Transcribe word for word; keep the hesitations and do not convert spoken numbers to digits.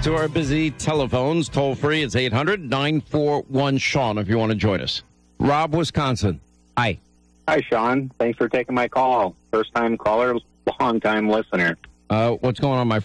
To our busy telephones, toll free, it's eight hundred, nine four one, Sean if you want to join us. Rob, Wisconsin. Hi. Hi, Sean. Thanks for taking my call. First time caller, long time listener. Uh, what's going on, my